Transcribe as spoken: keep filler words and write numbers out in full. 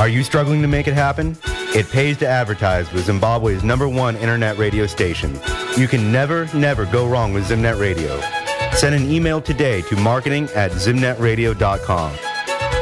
Are you struggling to make it happen? It pays to advertise with Zimbabwe's number one internet radio station. You can never, never go wrong with Zimnet Radio. Send an email today to marketing at zimnet radio dot com.